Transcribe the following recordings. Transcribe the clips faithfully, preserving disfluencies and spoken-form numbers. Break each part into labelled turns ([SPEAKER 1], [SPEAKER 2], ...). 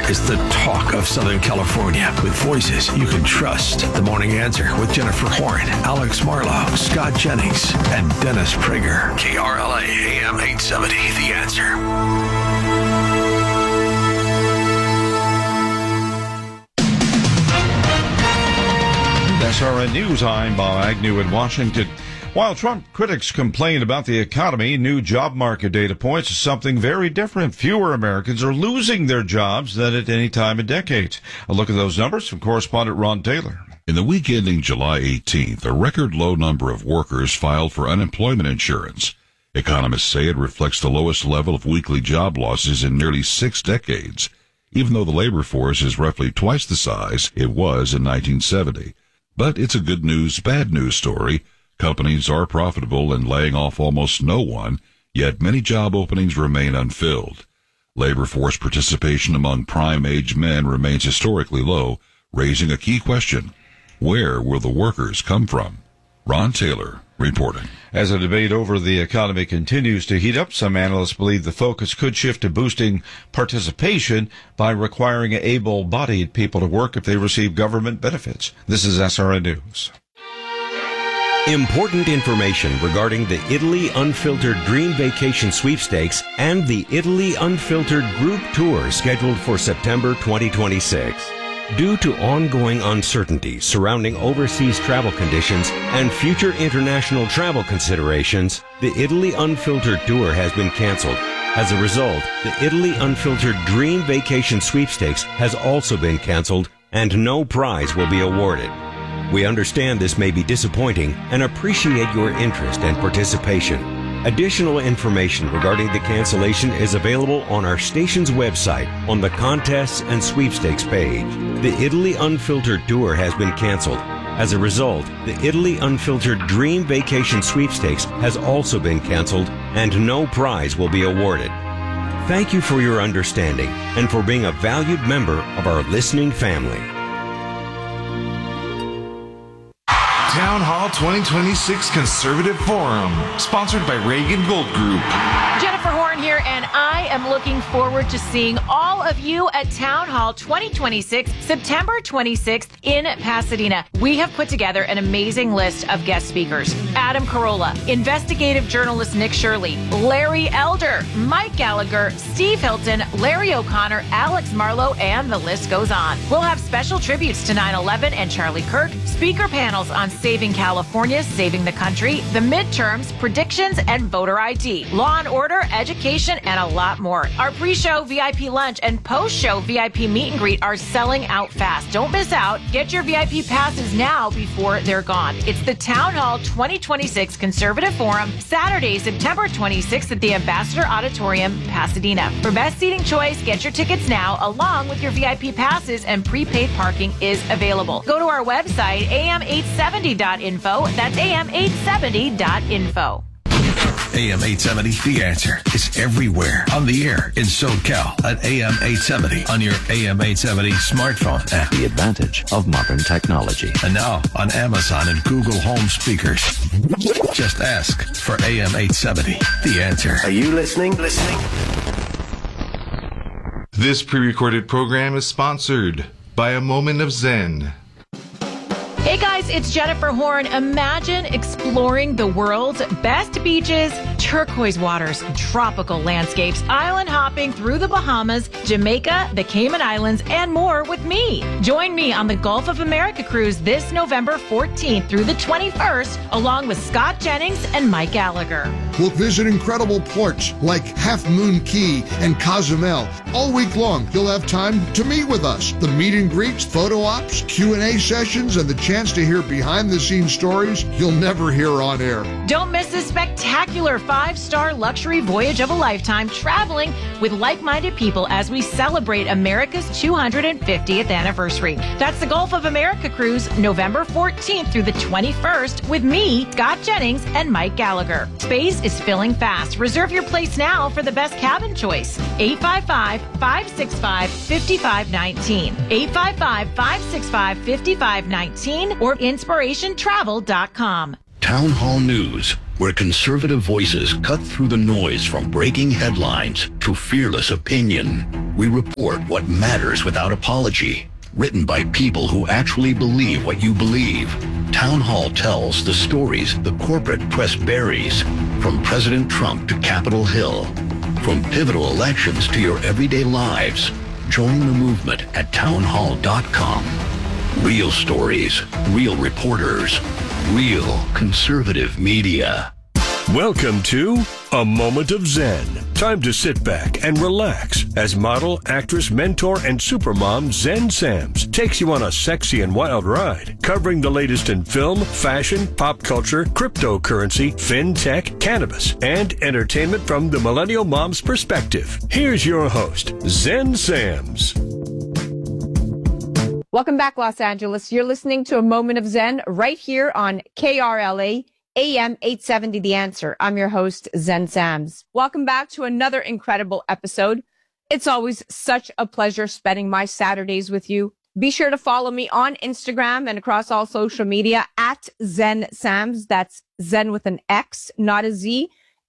[SPEAKER 1] is the talk of Southern California with voices you can trust. The Morning Answer with Jennifer Horn, Alex Marlowe, Scott Jennings, and Dennis Prager. K R L A A M eight seventy, The Answer.
[SPEAKER 2] S R N News, I'm Bob Agnew in Washington. While Trump critics complain about the economy, new job market data points to something very different. Fewer Americans are losing their jobs than at any time in decades. A look at those numbers from correspondent Ron Taylor.
[SPEAKER 3] In the week ending July eighteenth, a record low number of workers filed for unemployment insurance. Economists say it reflects the lowest level of weekly job losses in nearly six decades, even though the labor force is roughly twice the size it was in nineteen seventy. But it's a good news, bad news story. Companies are profitable and laying off almost no one, yet many job openings remain unfilled. Labor force participation among prime-age men remains historically low, raising a key question. Where will the workers come from? Ron Taylor reporting.
[SPEAKER 2] As the debate over the economy continues to heat up, some analysts believe the focus could shift to boosting participation by requiring able-bodied people to work if they receive government benefits. This is S R N News.
[SPEAKER 4] Important information regarding the Italy Unfiltered Dream Vacation Sweepstakes and the Italy Unfiltered Group Tour scheduled for September twenty twenty-six. Due to ongoing uncertainty surrounding overseas travel conditions and future international travel considerations, the Italy Unfiltered Tour has been canceled. As a result, the Italy Unfiltered Dream Vacation Sweepstakes has also been canceled, and no prize will be awarded. We understand this may be disappointing and appreciate your interest and participation. Additional information regarding the cancellation is available on our station's website on the Contests and Sweepstakes page. The Italy Unfiltered Tour has been canceled. As a result, the Italy Unfiltered Dream Vacation Sweepstakes has also been canceled, and no prize will be awarded. Thank you for your understanding and for being a valued member of our listening family.
[SPEAKER 5] Town Hall twenty twenty-six Conservative Forum, sponsored by Reagan Gold Group.
[SPEAKER 6] Jennifer Horn here, and I am looking forward to seeing all of you at Town Hall twenty twenty-six, September twenty-sixth in Pasadena. We have put together an amazing list of guest speakers. Adam Carolla, investigative journalist Nick Shirley, Larry Elder, Mike Gallagher, Steve Hilton, Larry O'Connor, Alex Marlowe, and the list goes on. We'll have special tributes to nine eleven and Charlie Kirk, speaker panels on saving California, saving the country, the midterms, predictions, and voter I D, law and order, education, and a lot more. Our pre-show V I P lunch and post-show V I P meet and greet are selling out fast. Don't miss out. Get your V I P passes now before they're gone. It's the Town Hall twenty twenty-six Conservative Forum, Saturday, September twenty-sixth at the Ambassador Auditorium, Pasadena. For best seating choice, get your tickets now, along with your V I P passes, and prepaid parking is available. Go to our website, A M eight seventy dot info. That's A M eight seventy dot info.
[SPEAKER 1] A M eight seventy, The Answer, is everywhere on the air in SoCal at A M eight seventy on your A M eight seventy smartphone app.
[SPEAKER 7] The advantage of modern technology.
[SPEAKER 1] And now on Amazon and Google Home speakers. Just ask for A M eight seventy, The Answer.
[SPEAKER 8] Are you listening? Listening?
[SPEAKER 5] This pre-recorded program is sponsored by A Moment of Zen.
[SPEAKER 6] Hey guys, it's Jennifer Horn. Imagine exploring the world's best beaches, turquoise waters, tropical landscapes, island hopping through the Bahamas, Jamaica, the Cayman Islands, and more with me. Join me on the Gulf of America cruise this November fourteenth through the twenty-first, along with Scott Jennings and Mike Gallagher.
[SPEAKER 9] We'll visit incredible ports like Half Moon Key and Cozumel. All week long, you'll have time to meet with us. The meet and greets, photo ops, Q and A sessions, and the chance to hear behind-the-scenes stories you'll never hear on air.
[SPEAKER 6] Don't miss this spectacular five-star luxury voyage of a lifetime, traveling with like-minded people as we celebrate America's two hundred fiftieth anniversary. That's the Gulf of America cruise, November fourteenth through the twenty-first, with me, Scott Jennings, and Mike Gallagher. Space is filling fast. Reserve your place now for the best cabin choice. eight five five, five six five, five five one nine. eight five five, five six five, five five one nine or inspiration travel dot com.
[SPEAKER 7] Town Hall News
[SPEAKER 8] where conservative voices cut through the noise from breaking headlines to fearless opinion. We report what matters without apology, written by people who actually believe what you believe. Town Hall tells the stories the corporate press buries, from President Trump to Capitol Hill, from pivotal elections to your everyday lives. Join the movement at town hall dot com. Real stories, real reporters, real conservative media.
[SPEAKER 10] Welcome to A Moment of Zen. Time to sit back and relax as model, actress, mentor, and supermom Zen Sams takes you on a sexy and wild ride, covering the latest in film, fashion, pop culture, cryptocurrency, fintech, cannabis, and entertainment from the millennial mom's perspective. Here's your host, Zen Sams.
[SPEAKER 11] Welcome back, Los Angeles. You're listening to A Moment of Zen right here on K R L A A M eight seventy The Answer. I'm your host, Zen Sams. Welcome back to another incredible episode. It's always such a pleasure spending my Saturdays with you. Be sure to follow me on Instagram and across all social media at Zen Sams. That's Zen with an X, not a Z.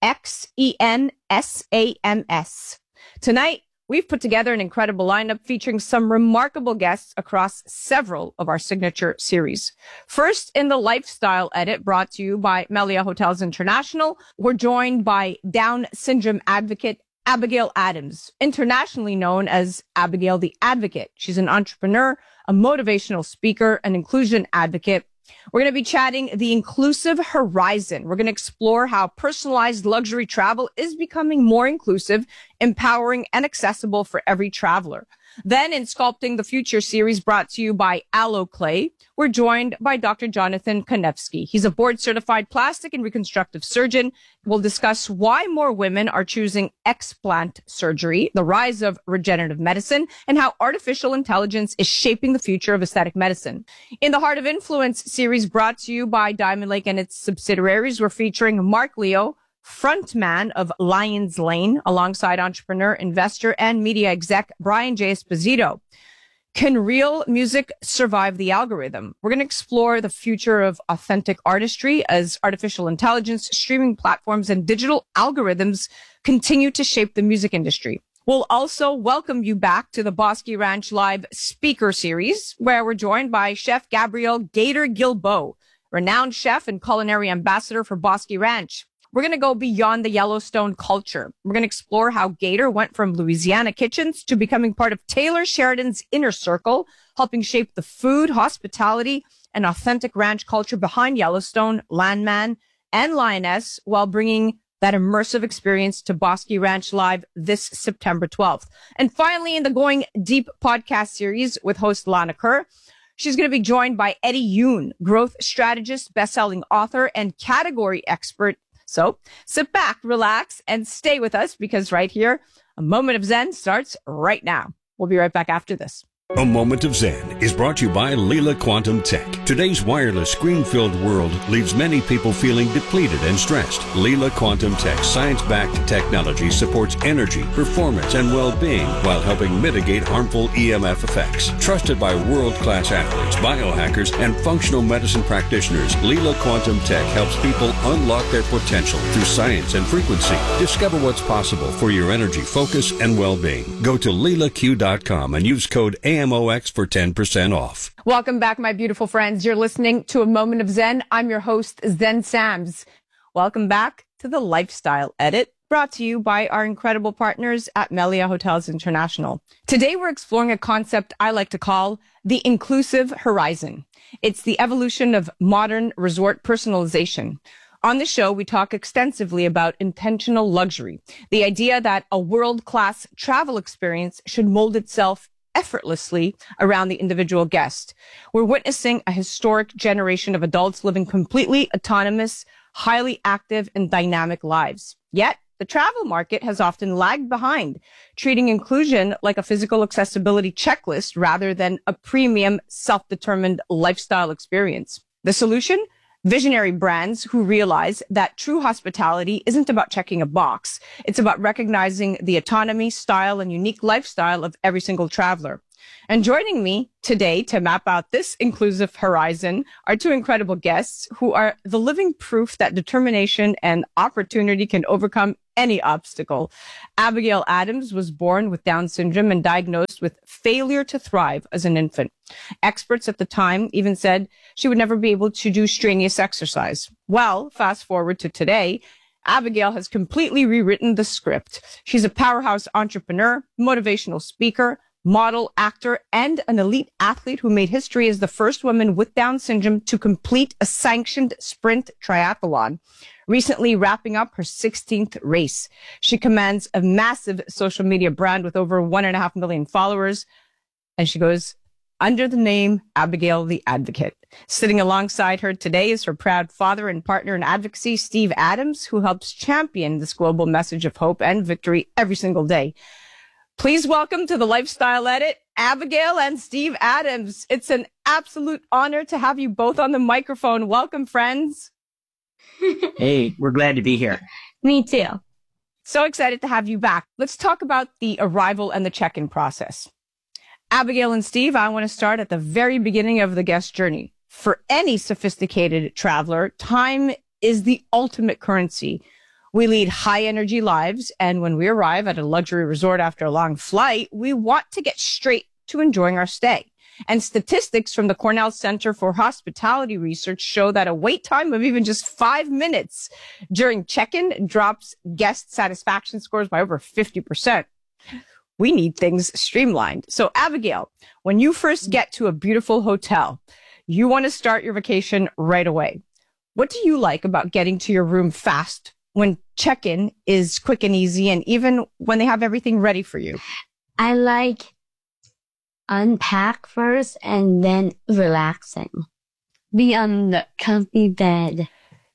[SPEAKER 11] X E N S A M S. Tonight, we've put together an incredible lineup featuring some remarkable guests across several of our signature series. First, in the lifestyle edit brought to you by Melia Hotels International, we're joined by Down syndrome advocate Abigail Adams, internationally known as Abigail the Advocate. She's an entrepreneur, a motivational speaker, an inclusion advocate. We're going to be chatting the inclusive horizon. We're going to explore how personalized luxury travel is becoming more inclusive, empowering, and accessible for every traveler. Then in Sculpting the Future series brought to you by Aloe Clay, we're joined by Doctor Jonathan Konevsky. He's a board-certified plastic and reconstructive surgeon. We'll discuss why more women are choosing explant surgery, the rise of regenerative medicine, and how artificial intelligence is shaping the future of aesthetic medicine. In the Heart of Influence series brought to you by Diamond Lake and its subsidiaries, we're featuring Mark Leo, frontman of Lions Lane, alongside entrepreneur, investor, and media exec Brian J. Esposito. Can real music survive the algorithm? We're going to explore the future of authentic artistry as artificial intelligence, streaming platforms, and digital algorithms continue to shape the music industry. We'll also welcome you back to the Bosque Ranch Live speaker series, where we're joined by Chef Gabriel Gator Gilbo, renowned chef and culinary ambassador for Bosque Ranch. We're going to go beyond the Yellowstone culture. We're going to explore how Gator went from Louisiana kitchens to becoming part of Taylor Sheridan's inner circle, helping shape the food, hospitality, and authentic ranch culture behind Yellowstone, Landman, and Lioness, while bringing that immersive experience to Bosque Ranch Live this September twelfth. And finally, in the Going Deep podcast series with host Lana Kerr, she's going to be joined by Eddie Yoon, growth strategist, best-selling author, and category expert. So sit back, relax, and stay with us, because right here, A Moment of Zen starts right now. We'll be right back after this.
[SPEAKER 10] A Moment of Zen is brought to you by Leela Quantum Tech. Today's wireless screen-filled world leaves many people feeling depleted and stressed. Leela Quantum Tech's science-backed technology supports energy, performance, and well-being while helping mitigate harmful E M F effects. Trusted by world-class athletes, biohackers, and functional medicine practitioners, Leela Quantum Tech helps people unlock their potential through science and frequency. Discover what's possible for your energy, focus, and well-being. Go to leela q dot com and use code A M O X for ten percent off.
[SPEAKER 11] Welcome back, my beautiful friends. You're listening to A Moment of Zen. I'm your host, Zen Sams. Welcome back to the Lifestyle Edit, brought to you by our incredible partners at Melia Hotels International. Today, we're exploring a concept I like to call the inclusive horizon. It's the evolution of modern resort personalization. On the show, we talk extensively about intentional luxury, the idea that a world-class travel experience should mold itself effortlessly around the individual guest. We're witnessing a historic generation of adults living completely autonomous, highly active, and dynamic lives. Yet, the travel market has often lagged behind, treating inclusion like a physical accessibility checklist rather than a premium, self-determined lifestyle experience. The solution? Visionary brands who realize that true hospitality isn't about checking a box. It's about recognizing the autonomy, style, and unique lifestyle of every single traveler. And joining me today to map out this inclusive horizon are two incredible guests who are the living proof that determination and opportunity can overcome any obstacle. Abigail Adams was born with Down syndrome and diagnosed with failure to thrive as an infant. Experts at the time even said she would never be able to do strenuous exercise. Well, fast forward to today, Abigail has completely rewritten the script. She's a powerhouse entrepreneur, motivational speaker, model, actor, and an elite athlete who made history as the first woman with Down syndrome to complete a sanctioned sprint triathlon, recently wrapping up her sixteenth race. She commands a massive social media brand with over one and a half million followers, and she goes under the name Abigail the Advocate. Sitting alongside her today is her proud father and partner in advocacy, Steve Adams, who helps champion this global message of hope and victory every single day. Please welcome to the Lifestyle Edit, Abigail and Steve Adams. It's an absolute honor to have you both on the microphone. Welcome, friends.
[SPEAKER 12] Hey, we're glad to be here.
[SPEAKER 11] Me too. So excited to have you back. Let's talk about the arrival and the check-in process. Abigail and Steve, I want to start at the very beginning of the guest journey. For any sophisticated traveler, time is the ultimate currency. We lead high energy lives, and when we arrive at a luxury resort after a long flight, we want to get straight to enjoying our stay. And statistics from the Cornell Center for Hospitality Research show that a wait time of even just five minutes during check-in drops guest satisfaction scores by over fifty percent. We need things streamlined. So Abigail, when you first get to a beautiful hotel, you want to start your vacation right away. What do you like about getting to your room fast when check-in is quick and easy, and even when they have everything ready for you?
[SPEAKER 13] I like unpack first and then relaxing. Be on the comfy bed.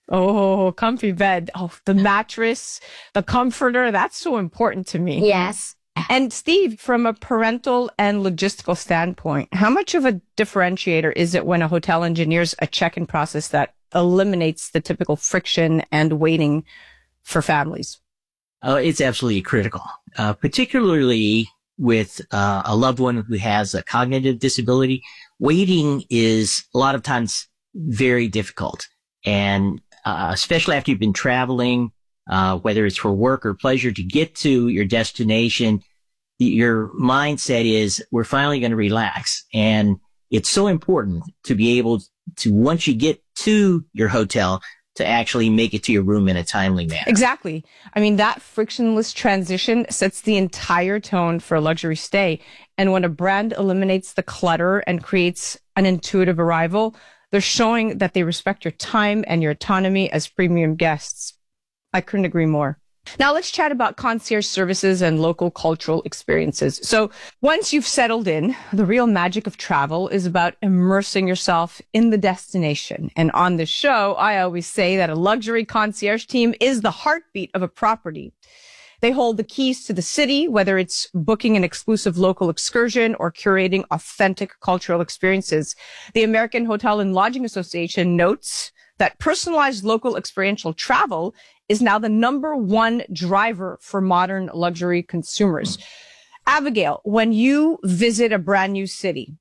[SPEAKER 11] Oh, comfy bed. Oh, the mattress, the comforter. That's so important to me.
[SPEAKER 13] Yes.
[SPEAKER 11] And Steve, from a parental and logistical standpoint, how much of a differentiator is it when a hotel engineers a check-in process that eliminates the typical friction and waiting for families?
[SPEAKER 12] Oh, it's absolutely critical, uh, particularly with uh, a loved one who has a cognitive disability. Waiting is a lot of times very difficult. And uh, especially after you've been traveling, uh, whether it's for work or pleasure, to get to your destination, your mindset is, we're finally going to relax. And it's so important to be able to, once you get to your hotel, to actually make it to your room in a timely manner.
[SPEAKER 11] Exactly. I mean, that frictionless transition sets the entire tone for a luxury stay. And when a brand eliminates the clutter and creates an intuitive arrival, they're showing that they respect your time and your autonomy as premium guests. I couldn't agree more. Now let's chat about concierge services and local cultural experiences. So once you've settled in, the real magic of travel is about immersing yourself in the destination. And on this show, I always say that a luxury concierge team is the heartbeat of a property. They hold the keys to the city, whether it's booking an exclusive local excursion or curating authentic cultural experiences. The American Hotel and Lodging Association notes that personalized local experiential travel is now the number one driver for modern luxury consumers. Abigail, when you visit a brand new city,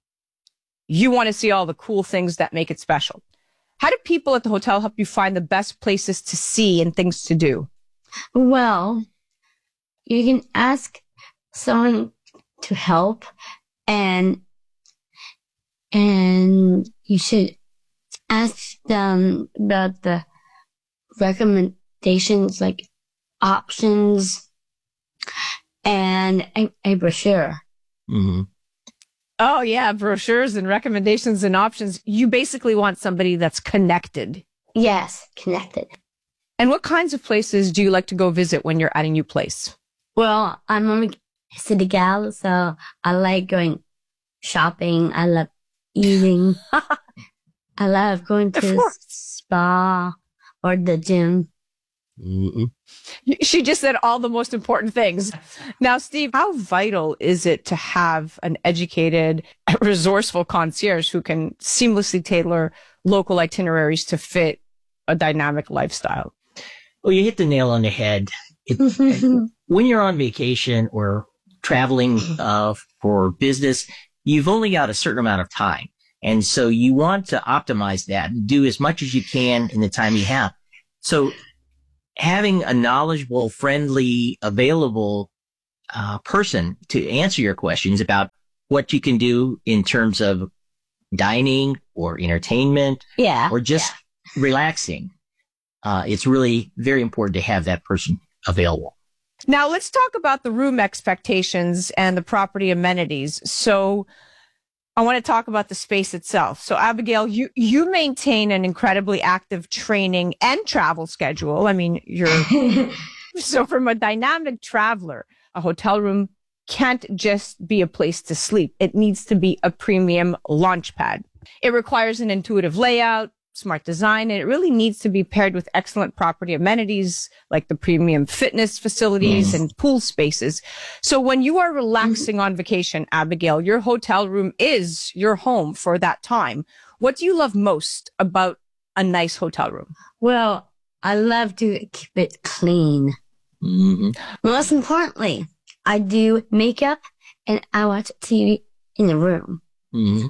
[SPEAKER 11] you want to see all the cool things that make it special. How do people at the hotel help you find the best places to see and things to do?
[SPEAKER 13] Well, you can ask someone to help, and and you should ask them about the recommendations, like options, and a, a brochure.
[SPEAKER 12] Mm-hmm.
[SPEAKER 11] Oh, yeah, brochures and recommendations and options. You basically want somebody that's connected.
[SPEAKER 13] Yes, connected.
[SPEAKER 11] And what kinds of places do you like to go visit when you're at a new place?
[SPEAKER 13] Well, I'm a city gal, so I like going shopping. I love eating. I love going to the spa or the gym.
[SPEAKER 12] Mm-mm.
[SPEAKER 11] She just said all the most important things. Now, Steve, how vital is it to have an educated, resourceful concierge who can seamlessly tailor local itineraries to fit a dynamic lifestyle?
[SPEAKER 12] Well, you hit the nail on the head. It, when you're on vacation or traveling uh, for business, you've only got a certain amount of time. And so you want to optimize that and do as much as you can in the time you have. So having a knowledgeable, friendly, available uh, person to answer your questions about what you can do in terms of dining or entertainment,
[SPEAKER 13] yeah,
[SPEAKER 12] or just yeah. relaxing. Uh, it's really very important to have that person available.
[SPEAKER 11] Now let's talk about the room expectations and the property amenities. So I want to talk about the space itself. So Abigail, you, you maintain an incredibly active training and travel schedule. I mean, you're, so from a dynamic traveler, a hotel room can't just be a place to sleep. It needs to be a premium launch pad. It requires an intuitive layout, smart design, and it really needs to be paired with excellent property amenities like the premium fitness facilities mm. and pool spaces. So when you are relaxing mm. on vacation, Abigail, your hotel room is your home for that time. What do you love most about a nice hotel room?
[SPEAKER 13] Well, I love to keep it clean.
[SPEAKER 12] Mm-hmm.
[SPEAKER 13] Most importantly, I do makeup and I watch T V in the room.
[SPEAKER 12] Mm-hmm.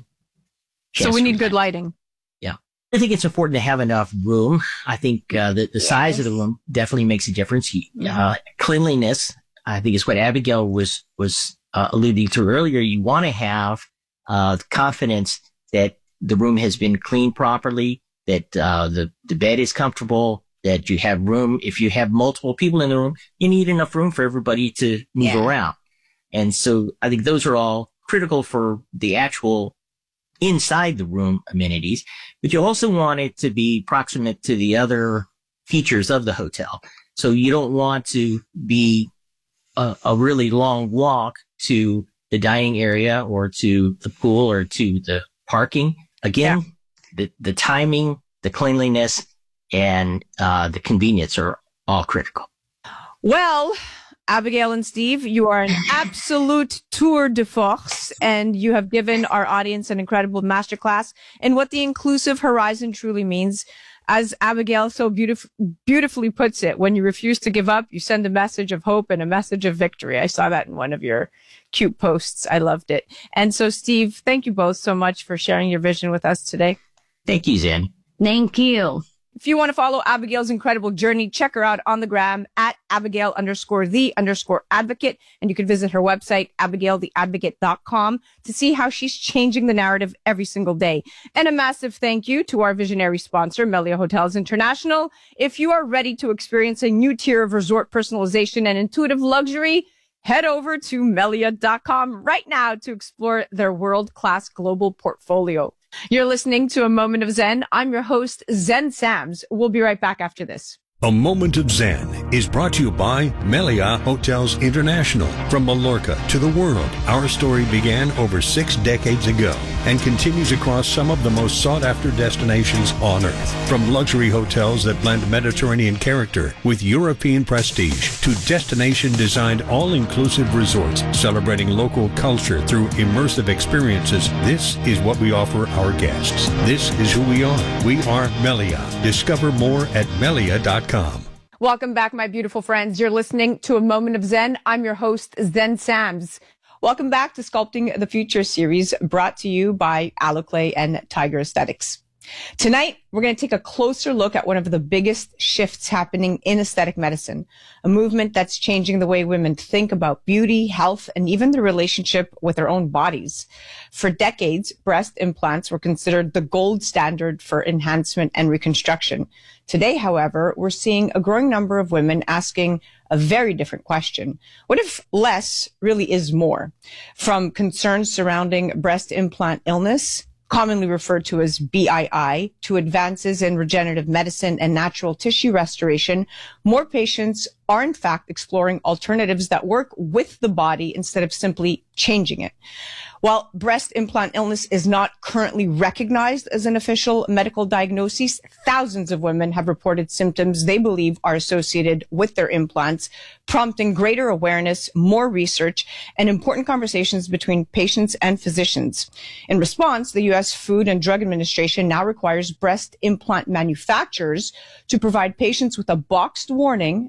[SPEAKER 11] So yes, we need good lighting.
[SPEAKER 12] Yeah. I think it's important to have enough room. I think uh, the, the yes. size of the room definitely makes a difference. Uh, cleanliness, I think, is what Abigail was, was uh, alluding to earlier. You want to have uh, confidence that the room has been cleaned properly, that uh, the, the bed is comfortable, that you have room. If you have multiple people in the room, you need enough room for everybody to move yeah. around. And so I think those are all critical for the actual inside the room amenities, but you also want it to be proximate to the other features of the hotel. So you don't want to be a, a really long walk to the dining area or to the pool or to the parking. Again, yeah. the, the timing, the cleanliness, and uh, the convenience are all critical.
[SPEAKER 11] Well, Abigail and Steve, you are an absolute tour de force, and you have given our audience an incredible masterclass in what the inclusive horizon truly means. As Abigail so beautif- beautifully puts it, when you refuse to give up, you send a message of hope and a message of victory. I saw that in one of your cute posts. I loved it. And so, Steve, thank you both so much for sharing your vision with us today.
[SPEAKER 12] Thank you, Zen.
[SPEAKER 13] Thank you.
[SPEAKER 11] If you want to follow Abigail's incredible journey, check her out on the gram at Abigail underscore the underscore advocate. And you can visit her website, abigail the advocate dot com, to see how she's changing the narrative every single day. And a massive thank you to our visionary sponsor, Melia Hotels International. If you are ready to experience a new tier of resort personalization and intuitive luxury, head over to melia dot com right now to explore their world-class global portfolio. You're listening to A Moment of Zen. I'm your host, Zen Sams. We'll be right back after this.
[SPEAKER 10] A Moment of Zen is brought to you by Melia Hotels International. From Mallorca to the world, our story began over six decades ago and continues across some of the most sought-after destinations on Earth. From luxury hotels that blend Mediterranean character with European prestige to destination-designed all-inclusive resorts celebrating local culture through immersive experiences, this is what we offer our guests. This is who we are. We are Melia. Discover more at melia dot com.
[SPEAKER 11] Welcome back, my beautiful friends. You're listening to A Moment of Zen. I'm your host, Zen Sams. Welcome back to Sculpting the Future series, brought to you by Aloclay and Tiger Aesthetics. Tonight, we're going to take a closer look at one of the biggest shifts happening in aesthetic medicine, a movement that's changing the way women think about beauty, health, and even their relationship with their own bodies. For decades, breast implants were considered the gold standard for enhancement and reconstruction. Today, however, we're seeing a growing number of women asking a very different question. What if less really is more? From concerns surrounding breast implant illness, commonly referred to as B I I, to advances in regenerative medicine and natural tissue restoration, more patients are in fact exploring alternatives that work with the body instead of simply changing it. While breast implant illness is not currently recognized as an official medical diagnosis, thousands of women have reported symptoms they believe are associated with their implants, prompting greater awareness, more research, and important conversations between patients and physicians. In response, the U S Food and Drug Administration now requires breast implant manufacturers to provide patients with a boxed warning and a detailed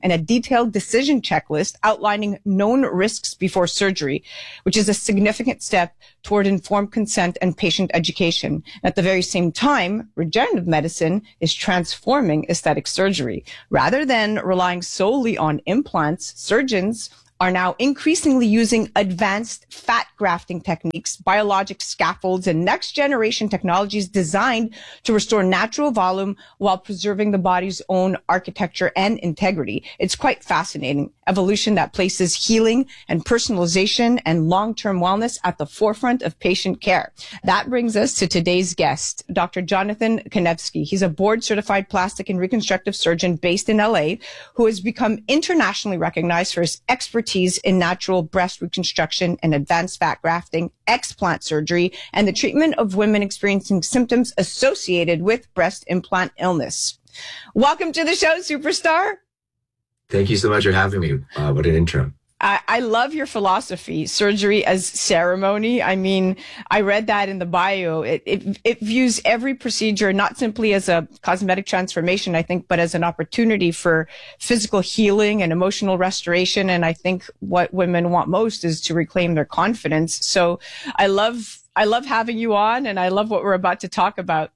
[SPEAKER 11] detailed decision checklist outlining known risks before surgery, which is a significant step toward informed consent and patient education. At the very same time, regenerative medicine is transforming aesthetic surgery. Rather than relying solely on implants, surgeons are now increasingly using advanced fat grafting techniques, biologic scaffolds, and next generation technologies designed to restore natural volume while preserving the body's own architecture and integrity. It's quite fascinating. Evolution that places healing and personalization and long-term wellness at the forefront of patient care. That brings us to today's guest, Doctor Jonathan Konevsky. He's a board-certified plastic and reconstructive surgeon based in L A who has become internationally recognized for his expertise in natural breast reconstruction and advanced fat grafting, explant surgery, and the treatment of women experiencing symptoms associated with breast implant illness. Welcome to the show, superstar.
[SPEAKER 14] Thank you so much for having me. Uh, what an intro.
[SPEAKER 11] I, I love your philosophy, surgery as ceremony. I mean, I read that in the bio. It, it, it views every procedure not simply as a cosmetic transformation, I think, but as an opportunity for physical healing and emotional restoration. And I think what women want most is to reclaim their confidence. So I love, I love having you on, and I love what we're about to talk about.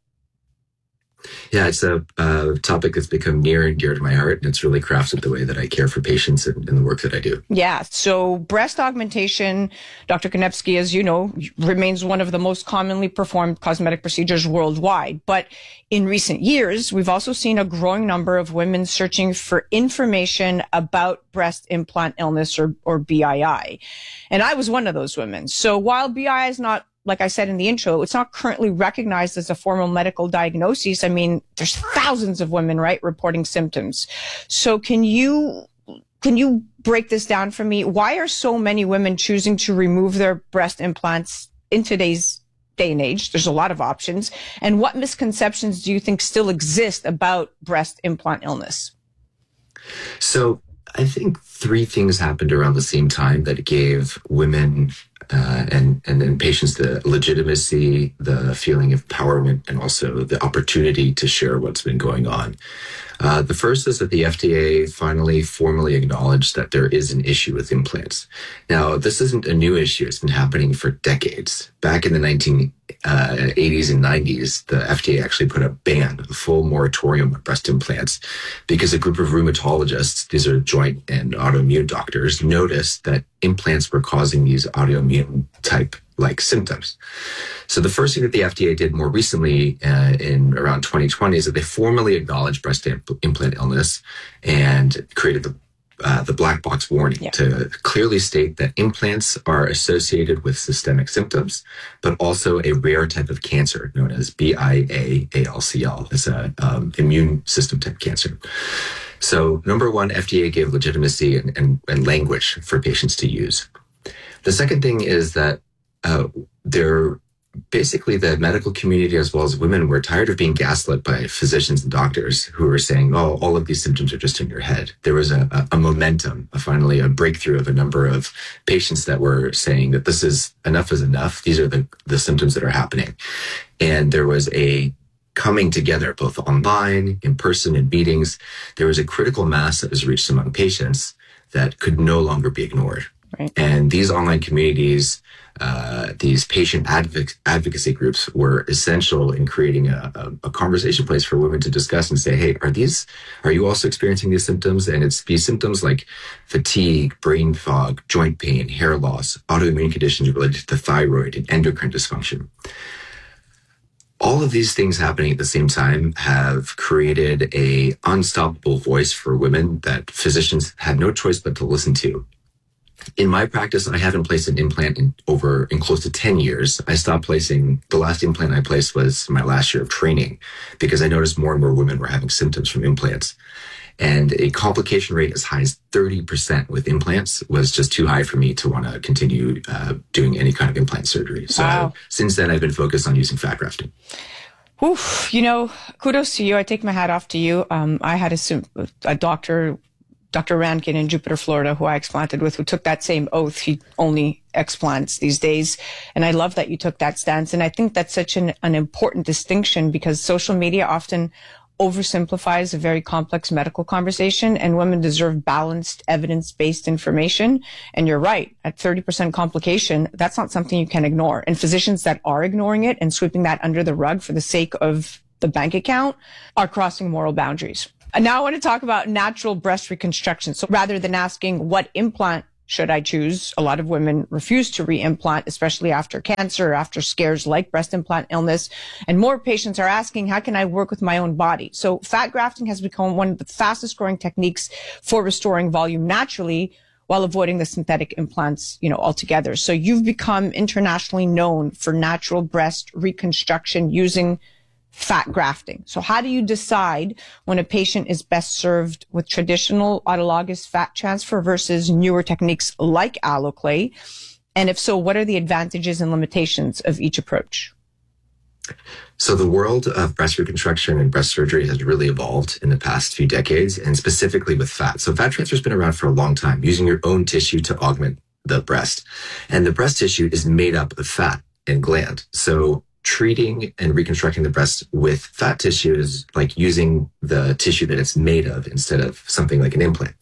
[SPEAKER 14] Yeah, it's a uh, topic that's become near and dear to my heart, and it's really crafted the way that I care for patients and, and the work that I do.
[SPEAKER 11] Yeah, so breast augmentation, Doctor Konevsky, as you know, remains one of the most commonly performed cosmetic procedures worldwide. But in recent years, we've also seen a growing number of women searching for information about breast implant illness, or, or B I I. And I was one of those women. So while B I I is not, like I said in the intro, it's not currently recognized as a formal medical diagnosis. I mean, there's thousands of women, right, reporting symptoms. So can you, can you break this down for me? Why are so many women choosing to remove their breast implants in today's day and age? There's a lot of options. And what misconceptions do you think still exist about breast implant illness?
[SPEAKER 14] So I think three things happened around the same time that gave women Uh, and, and then patients the legitimacy, the feeling of empowerment, and also the opportunity to share what's been going on. Uh, the first is that the F D A finally formally acknowledged that there is an issue with implants. Now, this isn't a new issue. It's been happening for decades. Back in the nineteen eighties and nineties, the F D A actually put a ban, a full moratorium on breast implants, because a group of rheumatologists, these are joint and autoimmune doctors, noticed that implants were causing these autoimmune type like symptoms. So the first thing that the F D A did more recently uh, in around twenty twenty is that they formally acknowledged breast imp- implant illness and created the uh, the black box warning yeah. to clearly state that implants are associated with systemic symptoms, but also a rare type of cancer known as B I A A L C L. It's a um, immune system type cancer. So number one, F D A gave legitimacy and, and, and language for patients to use. The second thing is that uh, they're basically the medical community as well as women were tired of being gaslit by physicians and doctors who were saying, oh, all of these symptoms are just in your head. There was a, a, a momentum, a, finally a breakthrough of a number of patients that were saying that this is enough is enough. These are the, the symptoms that are happening. And there was a coming together, both online, in person, in meetings. There was a critical mass that was reached among patients that could no longer be ignored. Right. And these online communities, uh, these patient advoc- advocacy groups were essential in creating a, a, a conversation place for women to discuss and say, hey, are these, are you also experiencing these symptoms? And it's these symptoms like fatigue, brain fog, joint pain, hair loss, autoimmune conditions related to the thyroid and endocrine dysfunction. All of these things happening at the same time have created a unstoppable voice for women that physicians had no choice but to listen to. In my practice, I haven't placed an implant in over in close to ten years. I stopped placing, the last implant I placed was my last year of training because I noticed more and more women were having symptoms from implants. And a complication rate as high as thirty percent with implants was just too high for me to want to continue uh, doing any kind of implant surgery. So wow. Since then, I've been focused on using fat grafting.
[SPEAKER 11] Oof, you know, kudos to you. I take my hat off to you. Um, I had a, a doctor, Doctor Rankin in Jupiter, Florida, who I explanted with, who took that same oath. He only explants these days. And I love that you took that stance. And I think that's such an, an important distinction because social media often oversimplifies a very complex medical conversation, and women deserve balanced, evidence-based information. And you're right, at thirty percent complication, that's not something you can ignore. And physicians that are ignoring it and sweeping that under the rug for the sake of the bank account are crossing moral boundaries. And now I want to talk about natural breast reconstruction. So rather than asking what implant should I choose, a lot of women refuse to re-implant, especially after cancer, after scares like breast implant illness. And more patients are asking, how can I work with my own body? So fat grafting has become one of the fastest growing techniques for restoring volume naturally while avoiding the synthetic implants, you know, altogether. So you've become internationally known for natural breast reconstruction using fat grafting. So how do you decide when a patient is best served with traditional autologous fat transfer versus newer techniques like Alloclay? And if so, what are the advantages and limitations of each approach?
[SPEAKER 14] So the world of breast reconstruction and breast surgery has really evolved in the past few decades, and specifically with fat. So fat transfer has been around for a long time, using your own tissue to augment the breast. And the breast tissue is made up of fat and gland. So treating and reconstructing the breast with fat tissue is like using the tissue that it's made of instead of something like an implant.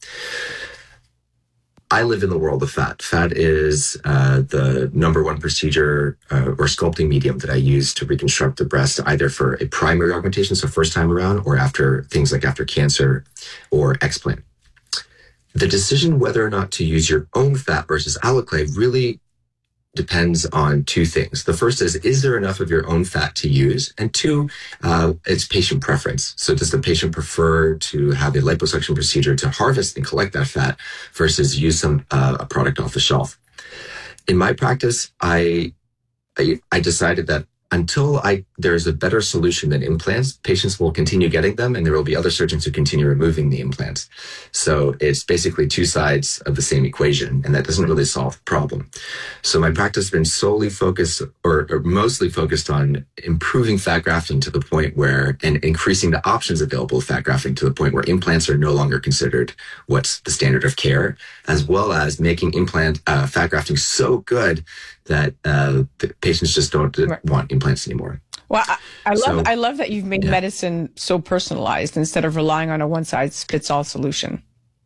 [SPEAKER 14] I live in the world of fat. Fat is uh, the number one procedure uh, or sculpting medium that I use to reconstruct the breast, either for a primary augmentation, so first time around, or after things like after cancer or explant. The decision whether or not to use your own fat versus Alloclay really depends on two things. The first is, is there enough of your own fat to use? And two, uh, it's patient preference. So does the patient prefer to have a liposuction procedure to harvest and collect that fat versus use some uh, a product off the shelf? In my practice, I, I, I decided that until I there's a better solution than implants, patients will continue getting them, and there will be other surgeons who continue removing the implants. So it's basically two sides of the same equation, and that doesn't really solve the problem. So my practice has been solely focused, or, or mostly focused on improving fat grafting to the point where, and increasing the options available of fat grafting to the point where implants are no longer considered what's the standard of care, as well as making implant uh, fat grafting so good that uh, patients just don't right. want implants anymore.
[SPEAKER 11] Well, I, I love
[SPEAKER 14] so,
[SPEAKER 11] I love that you've made yeah. medicine so personalized instead of relying on a one-size-fits-all solution.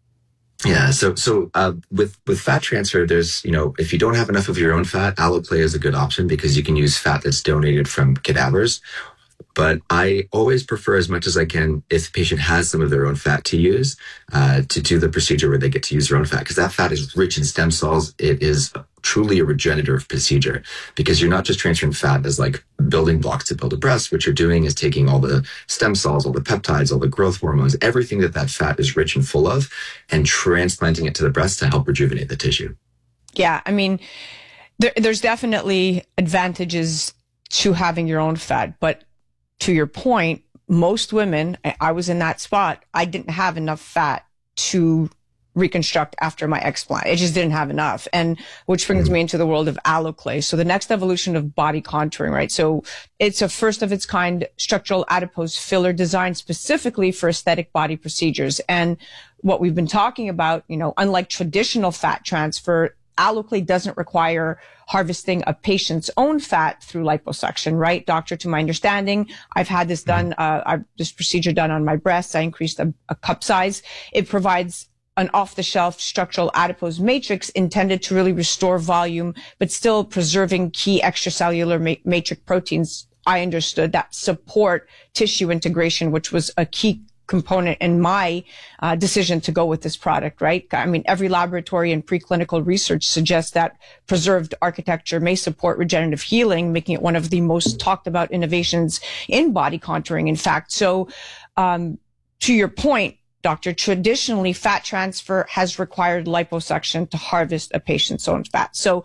[SPEAKER 14] Yeah, so so uh, with with fat transfer, there's, you know, if you don't have enough of your own fat, Alloclay is a good option because you can use fat that's donated from cadavers. But I always prefer, as much as I can, if the patient has some of their own fat to use, uh, to do the procedure where they get to use their own fat, because that fat is rich in stem cells. It is truly a regenerative procedure because you're not just transferring fat as like building blocks to build a breast. What you're doing is taking all the stem cells, all the peptides, all the growth hormones, everything that that fat is rich and full of, and transplanting it to the breast to help rejuvenate the tissue.
[SPEAKER 11] Yeah, I mean, there, there's definitely advantages to having your own fat, but to your point, most women, I was in that spot, I didn't have enough fat to reconstruct after my explant. It just didn't have enough. And which brings mm-hmm. me into the world of Alloclay. So the next evolution of body contouring, right? So it's a first of its kind structural adipose filler designed specifically for aesthetic body procedures. And what we've been talking about, you know, unlike traditional fat transfer, Alloclay doesn't require harvesting a patient's own fat through liposuction, right? Doctor, to my understanding, I've had this done, uh, I've, this procedure done on my breasts. I increased a, a cup size. It provides an off-the-shelf structural adipose matrix intended to really restore volume, but still preserving key extracellular ma- matrix proteins, I understood, that support tissue integration, which was a key component in my uh, decision to go with this product, right? I mean, every laboratory and preclinical research suggests that preserved architecture may support regenerative healing, making it one of the most talked about innovations in body contouring, in fact. So, um, to your point, Doctor, traditionally fat transfer has required liposuction to harvest a patient's own fat. So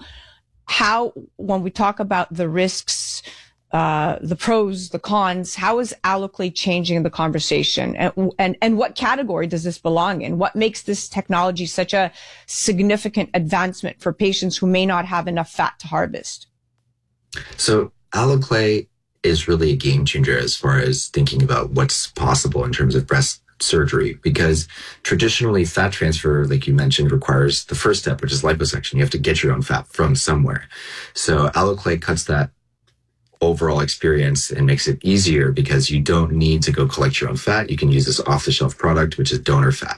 [SPEAKER 11] how, when we talk about the risks, Uh, the pros, the cons, how is Alloclay changing the conversation? And, and, and what category does this belong in? What makes this technology such a significant advancement for patients who may not have enough fat to harvest?
[SPEAKER 14] So Alloclay is really a game changer as far as thinking about what's possible in terms of breast surgery, because traditionally fat transfer, like you mentioned, requires the first step, which is liposuction. You have to get your own fat from somewhere. So Alloclay cuts that overall experience and makes it easier because you don't need to go collect your own fat. You can use this off-the-shelf product, which is donor fat.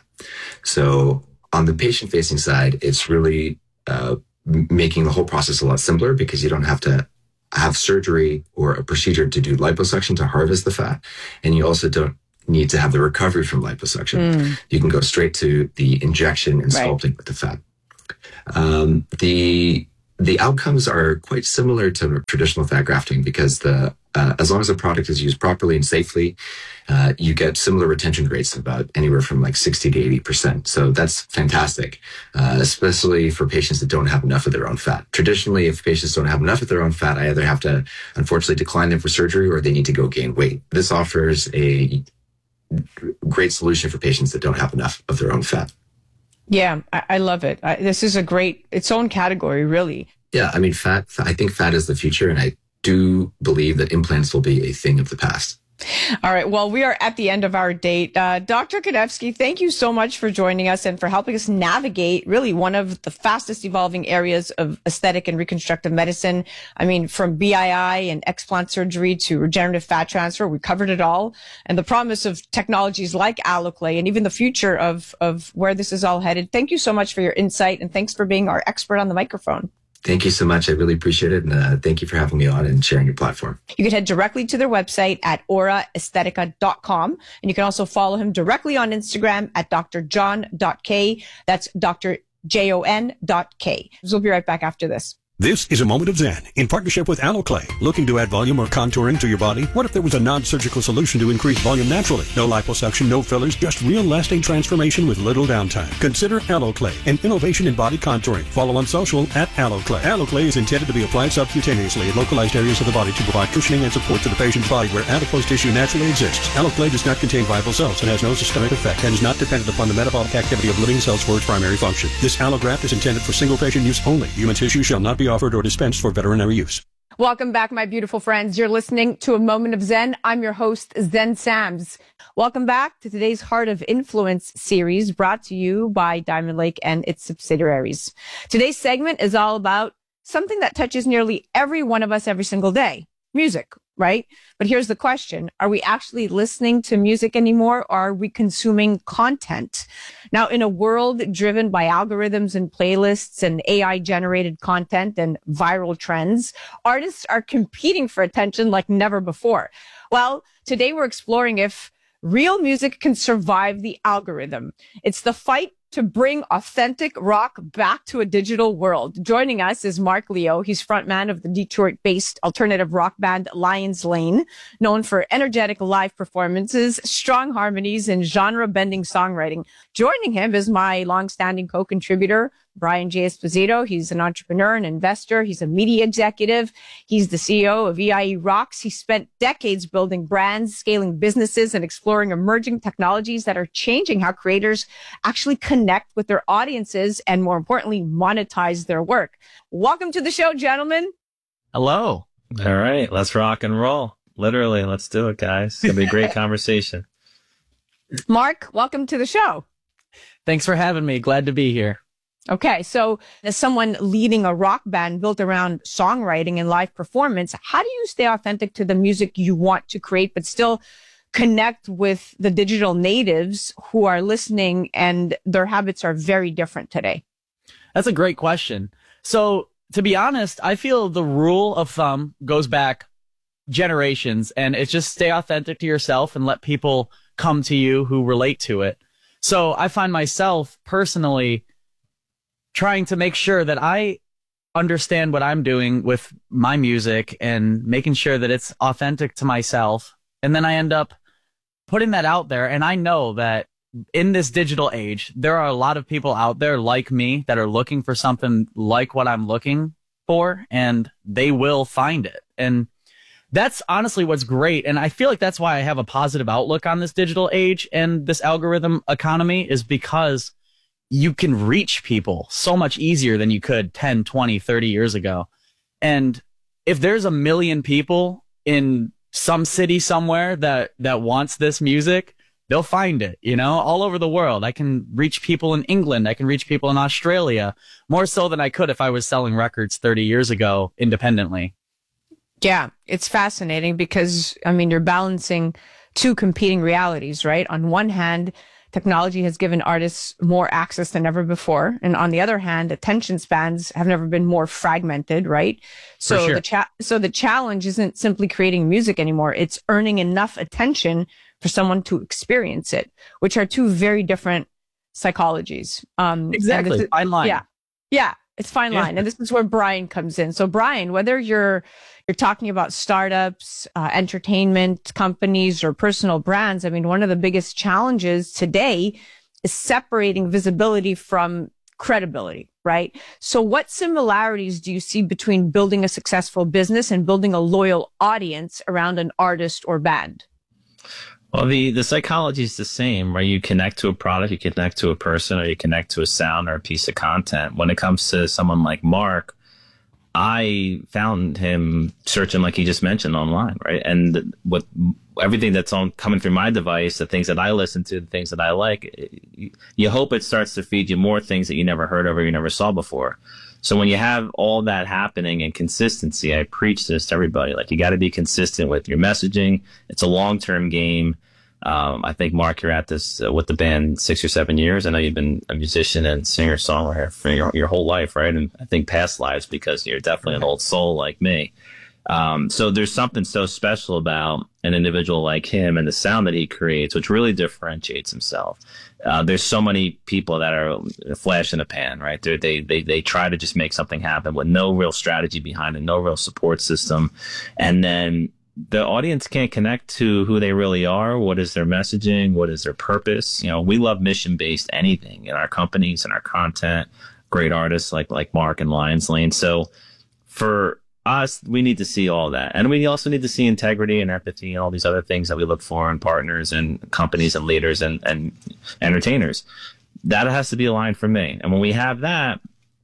[SPEAKER 14] So on the patient-facing side, it's really uh, making the whole process a lot simpler because you don't have to have surgery or a procedure to do liposuction to harvest the fat. And you also don't need to have the recovery from liposuction. Mm. You can go straight to the injection and sculpting right. with the fat. Um, the the outcomes are quite similar to traditional fat grafting because the uh, as long as the product is used properly and safely, uh, you get similar retention rates, about anywhere from like sixty to eighty percent. So that's fantastic, uh, especially for patients that don't have enough of their own fat. Traditionally, if patients don't have enough of their own fat, I either have to unfortunately decline them for surgery or they need to go gain weight. This offers a great solution for patients that don't have enough of their own fat.
[SPEAKER 11] Yeah, I, I love it. I, this is a great, its own category, really.
[SPEAKER 14] Yeah, I mean, fat, I think fat is the future, and I do believe that implants will be a thing of the past.
[SPEAKER 11] All right. Well, we are at the end of our date. Uh, Doctor Konevsky, thank you so much for joining us and for helping us navigate really one of the fastest evolving areas of aesthetic and reconstructive medicine. I mean, from B I I and explant surgery to regenerative fat transfer, we covered it all. And the promise of technologies like AlloClay and even the future of, of where this is all headed. Thank you so much for your insight, and thanks for being our expert on the microphone.
[SPEAKER 14] Thank you so much. I really appreciate it. And uh, thank you for having me on and sharing your platform.
[SPEAKER 11] You can head directly to their website at aura aesthetica dot com. And you can also follow him directly on Instagram at d r jon dot k. That's Doctor J O N dot K. We'll be right back after this.
[SPEAKER 10] This is a Moment of Zen in partnership with AlloClay. Looking to add volume or contouring to your body? What if there was a non-surgical solution to increase volume naturally? No liposuction, no fillers, just real lasting transformation with little downtime. Consider AlloClay, an innovation in body contouring. Follow on social at AlloClay. AlloClay is intended to be applied subcutaneously in localized areas of the body to provide cushioning and support to the patient's body where adipose tissue naturally exists. AlloClay does not contain viable cells and has no systemic effect and is not dependent upon the metabolic activity of living cells for its primary function. This allograft is intended for single patient use only. Human tissue shall not be offered or dispensed for veterinary use.
[SPEAKER 11] Welcome back, my beautiful friends. You're listening to A Moment of Zen. I'm your host, Zen Sams. Welcome back to today's Heart of Influence series brought to you by Diamond Lake and its subsidiaries. Today's segment is all about something that touches nearly every one of us every single day. Music, right? But here's the question. Are we actually listening to music anymore, or are we consuming content? Now, in a world driven by algorithms and playlists and A I-generated content and viral trends, artists are competing for attention like never before. Well, today we're exploring if real music can survive the algorithm. It's the fight to bring authentic rock back to a digital world. Joining us is Mark Leo. He's frontman of the Detroit-based alternative rock band Lions Lane, known for energetic live performances, strong harmonies, and genre-bending songwriting. Joining him is my longstanding co-contributor, Brian J. Esposito. He's an entrepreneur and investor. He's a media executive. He's the C E O of E I E Rocks. He spent decades building brands, scaling businesses, and exploring emerging technologies that are changing how creators actually connect with their audiences and, more importantly, monetize their work. Welcome to the show, gentlemen.
[SPEAKER 15] Hello. All right, let's rock and roll. Literally, let's do it, guys. It's going to be a great conversation.
[SPEAKER 11] Mark, welcome to the show.
[SPEAKER 15] Thanks for having me. Glad to be here.
[SPEAKER 11] Okay, so as someone leading a rock band built around songwriting and live performance, how do you stay authentic to the music you want to create, but still connect with the digital natives who are listening and their habits are very different today?
[SPEAKER 15] That's a great question. So to be honest, I feel the rule of thumb goes back generations, and it's just stay authentic to yourself and let people come to you who relate to it. So I find myself personally trying to make sure that I understand what I'm doing with my music and making sure that it's authentic to myself. And then I end up putting that out there. And I know that in this digital age, there are a lot of people out there like me that are looking for something like what I'm looking for, and they will find it. And that's honestly what's great. And I feel like that's why I have a positive outlook on this digital age and this algorithm economy, is because you can reach people so much easier than you could ten, twenty, thirty years ago. And if there's a million people in some city somewhere that, that wants this music, they'll find it, you know, all over the world. I can reach people in England. I can reach people in Australia more so than I could if I was selling records thirty years ago independently.
[SPEAKER 11] Yeah, it's fascinating because, I mean, you're balancing two competing realities, right? On one hand, technology has given artists more access than ever before. And on the other hand, attention spans have never been more fragmented, right? So
[SPEAKER 15] For sure.
[SPEAKER 11] the cha- so the challenge isn't simply creating music anymore. It's earning enough attention for someone to experience it, which are two very different psychologies. Um, and
[SPEAKER 15] Exactly.
[SPEAKER 11] this is-
[SPEAKER 15] Fine line.
[SPEAKER 11] Yeah. Yeah. It's fine
[SPEAKER 15] Yeah.
[SPEAKER 11] line. And this is where Brian comes in. So Brian, whether you're you're talking about startups, uh, entertainment companies, or personal brands, I mean, one of the biggest challenges today is separating visibility from credibility, right? So what similarities do you see between building a successful business and building a loyal audience around an artist or band?
[SPEAKER 16] Well, the, the psychology is the same, right? You connect to a product, you connect to a person, or you connect to a sound or a piece of content. When it comes to someone like Mark, I found him searching, like he just mentioned, online, right? And what everything that's on coming through my device, the things that I listen to, the things that I like, you hope it starts to feed you more things that you never heard of or you never saw before. So when you have all that happening and consistency, I preach this to everybody. Like, you got to be consistent with your messaging. It's a long-term game. Um, I think, Mark, you're at this uh, with the band six or seven years. I know you've been a musician and singer-songwriter for your, your whole life, right? And I think past lives, because you're definitely an old soul like me. Um, so there's something so special about an individual like him and the sound that he creates, which really differentiates himself. Uh, there's so many people that are a flash in a pan, right? They're, they they they try to just make something happen with no real strategy behind it, no real support system, and then the audience can't connect to who they really are. What is their messaging? What is their purpose? You know, we love mission-based anything in our companies and our content. Great artists like like Mark and Lions Lane. So for us, we need to see all that. And we also need to see integrity and empathy and all these other things that we look for in partners and companies and leaders and, and entertainers. That has to be aligned for me. And when we have that,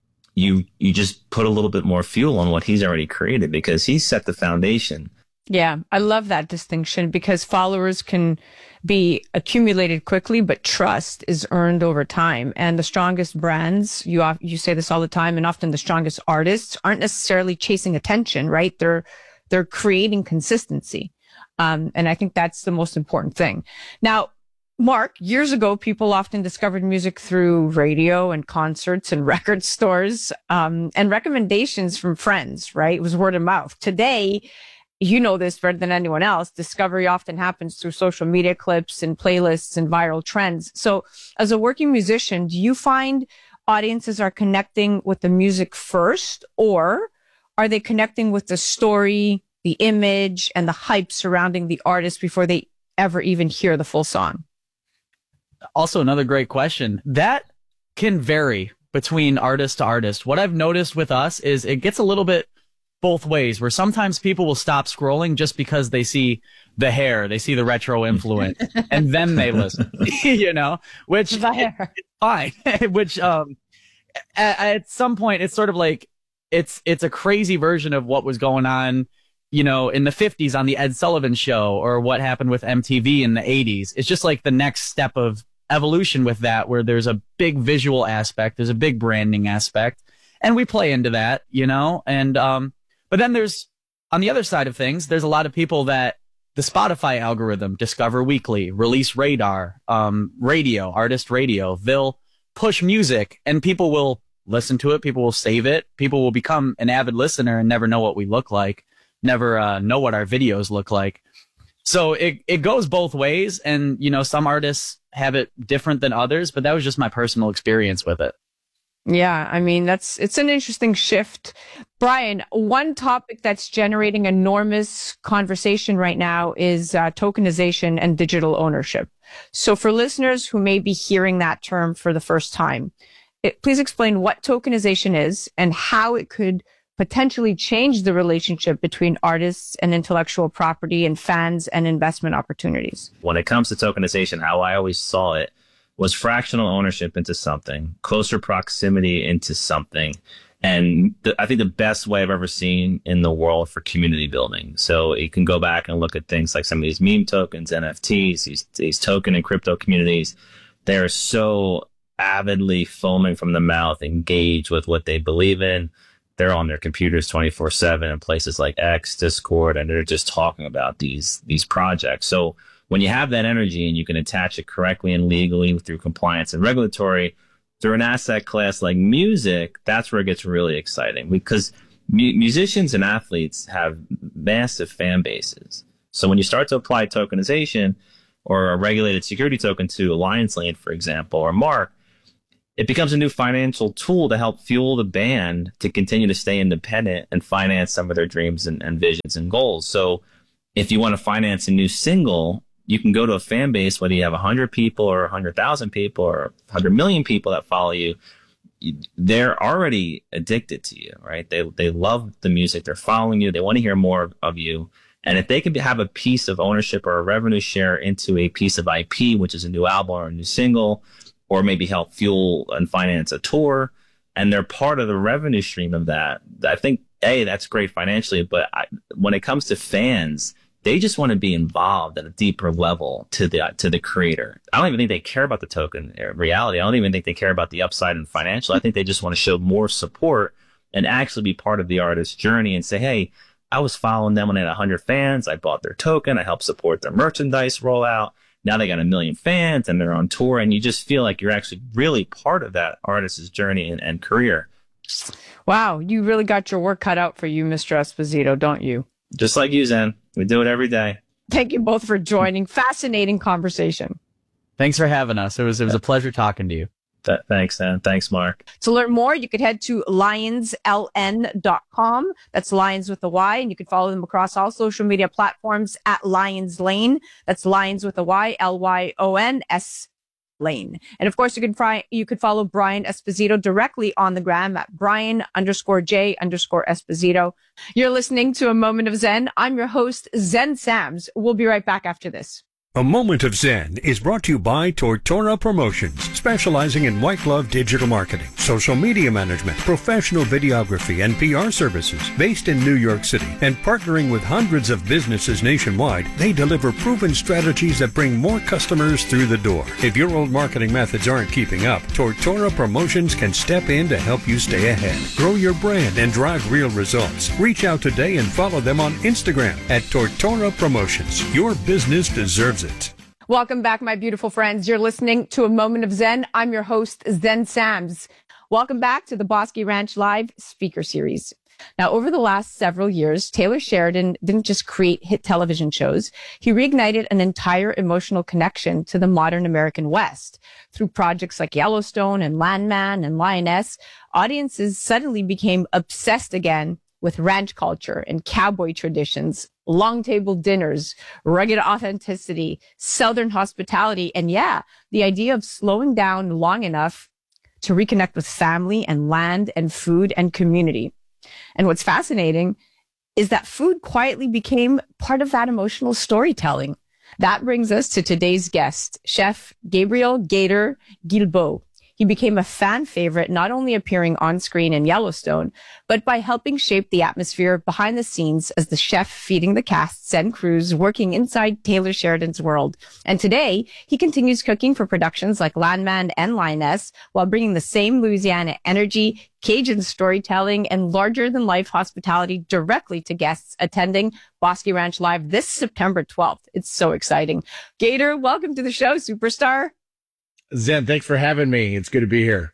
[SPEAKER 16] you you just put a little bit more fuel on what he's already created, because he set the foundation.
[SPEAKER 11] Yeah, I love that distinction, because followers can be accumulated quickly, but trust is earned over time. And the strongest brands, you of- you say this all the time, and often the strongest artists aren't necessarily chasing attention, right? They're they're creating consistency, um, and I think that's the most important thing. Now, Mark, years ago, people often discovered music through radio and concerts and record stores, um, and recommendations from friends, right? It was word of mouth. Today, you know this better than anyone else, discovery often happens through social media clips and playlists and viral trends. So as a working musician, do you find audiences are connecting with the music first, or are they connecting with the story, the image, and the hype surrounding the artist before they ever even hear the full song?
[SPEAKER 15] Also, another great question. That can vary between artist to artist. What I've noticed with us is it gets a little bit both ways, where sometimes people will stop scrolling just because they see the hair, they see the retro influence, and then they listen, you know, which is fine. Which, um, at, at some point, it's sort of like, it's, it's a crazy version of what was going on, you know, in the fifties on the Ed Sullivan Show, or what happened with M T V in the eighties. It's just like the next step of evolution with that, where there's a big visual aspect, there's a big branding aspect, and we play into that, you know, and, um, but then there's, on the other side of things, there's a lot of people that the Spotify algorithm, Discover Weekly, Release Radar, um, radio, artist radio, they'll push music and people will listen to it. People will save it. People will become an avid listener and never know what we look like, never uh, know what our videos look like. So it, it goes both ways. And, you know, some artists have it different than others, but that was just my personal experience with it.
[SPEAKER 11] Yeah, I mean, that's, it's an interesting shift. Brian, one topic that's generating enormous conversation right now is uh, tokenization and digital ownership. So for listeners who may be hearing that term for the first time, it, please explain what tokenization is and how it could potentially change the relationship between artists and intellectual property and fans and investment opportunities.
[SPEAKER 16] When it comes to tokenization, how I always saw it was fractional ownership into something, closer proximity into something. And the, I think the best way I've ever seen in the world for community building. So you can go back and look at things like some of these meme tokens, N F Ts, these, these token and crypto communities. They're so avidly foaming from the mouth, engaged with what they believe in. they're on their computers twenty-four seven in places like X, Discord, and they're just talking about these these projects. So when you have that energy and you can attach it correctly and legally through compliance and regulatory, through an asset class like music, that's where it gets really exciting, because mu- musicians and athletes have massive fan bases. So when you start to apply tokenization or a regulated security token to Alliance Lane, for example, or Mark, it becomes a new financial tool to help fuel the band to continue to stay independent and finance some of their dreams and, and visions and goals. So if you want to finance a new single, you can go to a fan base, whether you have one hundred people or one hundred thousand people or one hundred million people that follow you. They're already addicted to you, right? They they love the music. They're following you. They want to hear more of you. And if they could have a piece of ownership or a revenue share into a piece of I P, which is a new album or a new single, or maybe help fuel and finance a tour, and they're part of the revenue stream of that, I think, A, that's great financially. But I, when it comes to fans, they just want to be involved at a deeper level to the to the creator. I don't even think they care about the token reality. I don't even think they care about the upside and financial. I think they just want to show more support and actually be part of the artist's journey and say, hey, I was following them when they had one hundred fans. I bought their token. I helped support their merchandise rollout. Now they got a million fans and they're on tour. And you just feel like you're actually really part of that artist's journey and, and career.
[SPEAKER 11] Wow. You really got your work cut out for you, Mister Esposito, don't you?
[SPEAKER 16] Just like you, Zen. We do it every day.
[SPEAKER 11] Thank you both for joining. Fascinating conversation.
[SPEAKER 15] Thanks for having us. It was, it was a pleasure talking to you.
[SPEAKER 16] Th- thanks, Zen. Thanks, Mark.
[SPEAKER 11] To learn more, you could head to lions l n dot com. That's Lions with a Y. And you can follow them across all social media platforms at Lions Lane. That's Lions with a Y, L Y O N S Lane. And of course, you can fry, you could follow Brian Esposito directly on the gram at Brian underscore J underscore Esposito. You're listening to A Moment of Zen. I'm your host, Zen Sams. We'll be right back after this.
[SPEAKER 10] A Moment of Zen is brought to you by Tortora Promotions, specializing in white glove digital marketing, social media management, professional videography, and P R services. Based in New York City and partnering with hundreds of businesses nationwide, they deliver proven strategies that bring more customers through the door. If your old marketing methods aren't keeping up, Tortora Promotions can step in to help you stay ahead. Grow your brand and drive real results. Reach out today and follow them on Instagram at Tortora Promotions. Your business deserves it.
[SPEAKER 11] Welcome back, my beautiful friends. You're listening to A Moment of Zen. I'm your host, Zen Sams. Welcome back to the Bosque Ranch Live Speaker Series. Now, over the last several years, Taylor Sheridan didn't just create hit television shows. He reignited an entire emotional connection to the modern American West. Through projects like Yellowstone and Landman and Lioness, audiences suddenly became obsessed again with ranch culture and cowboy traditions, long table dinners, rugged authenticity, Southern hospitality, and yeah, the idea of slowing down long enough to reconnect with family and land and food and community. And what's fascinating is that food quietly became part of that emotional storytelling. That brings us to today's guest, Chef Gabriel Gator Guilbeault. He became a fan favorite, not only appearing on screen in Yellowstone, but by helping shape the atmosphere behind the scenes as the chef feeding the casts and crews working inside Taylor Sheridan's world. And today, he continues cooking for productions like Landman and Lioness while bringing the same Louisiana energy, Cajun storytelling, and larger-than-life hospitality directly to guests attending Bosque Ranch Live this September twelfth. It's so exciting. Gator, welcome to the show, superstar.
[SPEAKER 17] Zen, thanks for having me. It's good to be here.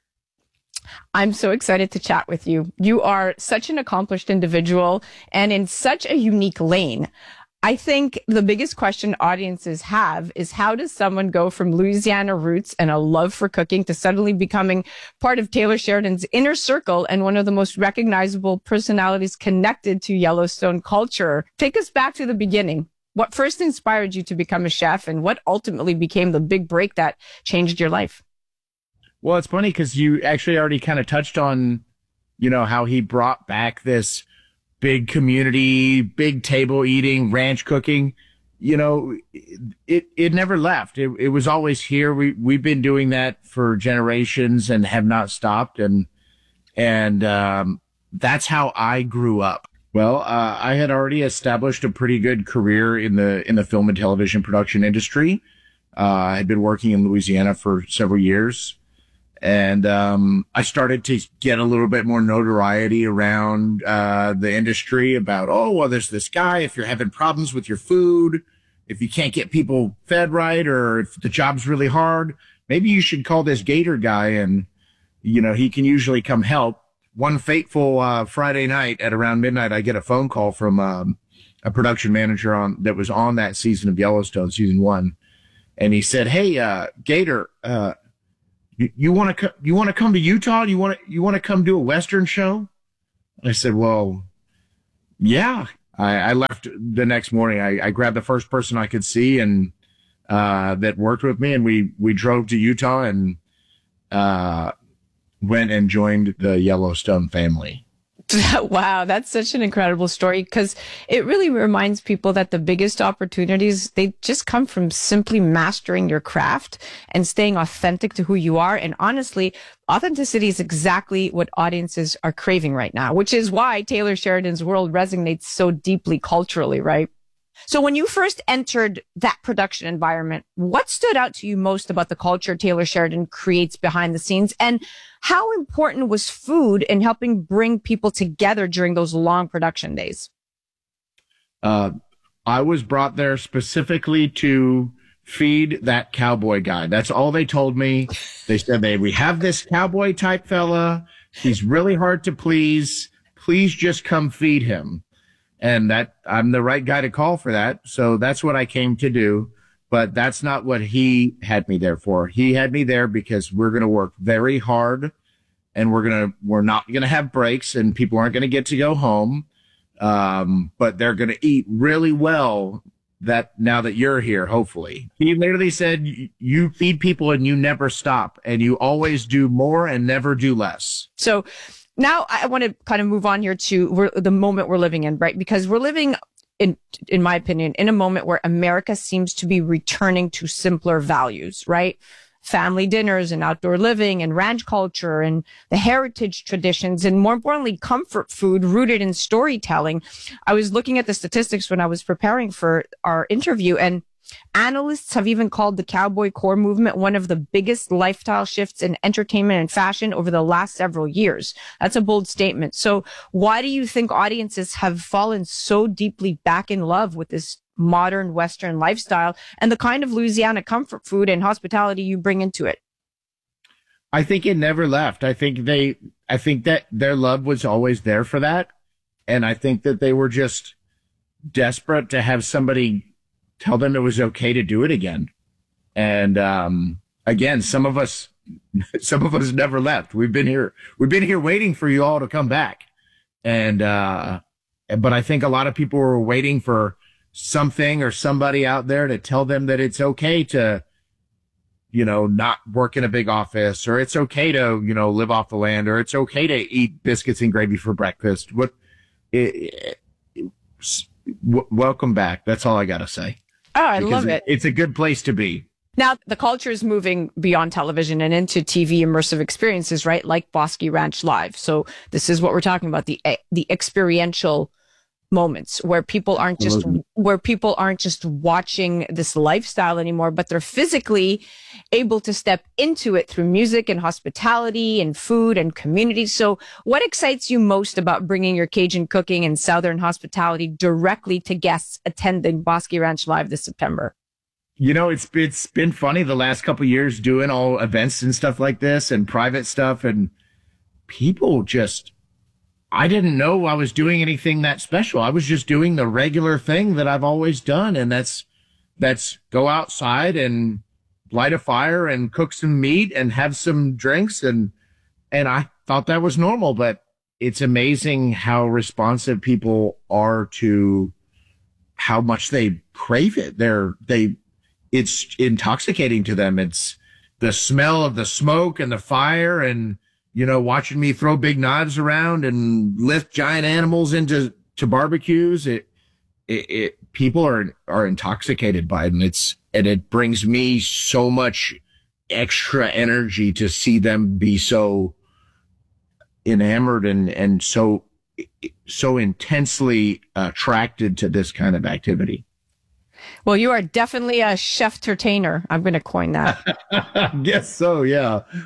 [SPEAKER 11] I'm so excited to chat with you. You are such an accomplished individual and in such a unique lane. I think the biggest question audiences have is, how does someone go from Louisiana roots and a love for cooking to suddenly becoming part of Taylor Sheridan's inner circle and one of the most recognizable personalities connected to Yellowstone culture? Take us back to the beginning. What first inspired you to become a chef, and what ultimately became the big break that changed your life?
[SPEAKER 17] Well, it's funny because you actually already kind of touched on, you know, how he brought back this big community, big table eating, ranch cooking. You know, it it never left. It it was always here. We we've been doing that for generations and have not stopped. And and um, that's how I grew up. Well, uh, I had already established a pretty good career in the in the film and television production industry. Uh, I had been working in Louisiana for several years, And um, I started to get a little bit more notoriety around uh, the industry about, oh, well, there's this guy. If you're having problems with your food, if you can't get people fed right, or if the job's really hard, maybe you should call this Gator guy, and, you know, he can usually come help. One fateful uh, Friday night at around midnight, I get a phone call from um, a production manager on that was on that season of Yellowstone, season one. And he said, hey, uh, Gator, uh, You, you want to you want to come to Utah? You want to you want to come do a Western show? I said, well, yeah. I, I left the next morning. I, I grabbed the first person I could see and uh, that worked with me, and we we drove to Utah and uh, went and joined the Yellowstone family.
[SPEAKER 11] Wow, that's such an incredible story, because it really reminds people that the biggest opportunities, they just come from simply mastering your craft and staying authentic to who you are. And honestly, authenticity is exactly what audiences are craving right now, which is why Taylor Sheridan's World resonates so deeply culturally, right? So when you first entered that production environment, what stood out to you most about the culture Taylor Sheridan creates behind the scenes? And how important was food in helping bring people together during those long production days?
[SPEAKER 17] Uh, I was brought there specifically to feed that cowboy guy. That's all they told me. They said, they, we have this cowboy type fella. He's really hard to please. Please just come feed him. And that I'm the right guy to call for that. So that's what I came to do. But that's not what he had me there for. He had me there because we're going to work very hard, and we're going to, we're not going to have breaks, and people aren't going to get to go home. Um, but they're going to eat really well that now that you're here, hopefully. He literally said, you feed people and you never stop, and you always do more and never do less.
[SPEAKER 11] So now I want to kind of move on here to we're, the moment we're living in, right? Because we're living, in in my opinion, in a moment where America seems to be returning to simpler values, right? Family dinners and outdoor living and ranch culture and the heritage traditions, and more importantly, comfort food rooted in storytelling. I was looking at the statistics when I was preparing for our interview, and analysts have even called the cowboy core movement one of the biggest lifestyle shifts in entertainment and fashion over the last several years. That's a bold statement. So why do you think audiences have fallen so deeply back in love with this modern Western lifestyle and the kind of Louisiana comfort food and hospitality you bring into it?
[SPEAKER 17] I think it never left. I think they, I think that their love was always there for that. And I think that they were just desperate to have somebody tell them it was okay to do it again. And, um, again, some of us, some of us never left. We've been here, we've been here waiting for you all to come back. And, uh, but I think a lot of people were waiting for something or somebody out there to tell them that it's okay to, you know, not work in a big office, or it's okay to, you know, live off the land, or it's okay to eat biscuits and gravy for breakfast. What, it, it, w- welcome back. That's all I got to say.
[SPEAKER 11] Oh, I
[SPEAKER 17] Because
[SPEAKER 11] love it.
[SPEAKER 17] It's a good place to be.
[SPEAKER 11] Now, the culture is moving beyond television and into T V immersive experiences, right? Like Bosque Ranch Live. So this is what we're talking about, the the experiential moments where people aren't just
[SPEAKER 17] Absolutely.
[SPEAKER 11] where people aren't just watching this lifestyle anymore, but they're physically able to step into it through music and hospitality and food and community. So what excites you most about bringing your Cajun cooking and Southern hospitality directly to guests attending Bosque Ranch Live this September?
[SPEAKER 17] You know, it's it's been funny the last couple of years doing all events and stuff like this and private stuff, and people just, I didn't know I was doing anything that special. I was just doing the regular thing that I've always done, and that's that's go outside and light a fire and cook some meat and have some drinks, and and I thought that was normal, but it's amazing how responsive people are to how much they crave it. They're they it's intoxicating to them. It's the smell of the smoke and the fire, and you know, watching me throw big knives around and lift giant animals into to barbecues. It, it, it people are are intoxicated by it, and it's and it brings me so much extra energy to see them be so enamored and and so so intensely attracted to this kind of activity.
[SPEAKER 11] Well, you are definitely a chef-tertainer. I'm going to coin that.
[SPEAKER 17] Guess so, yeah.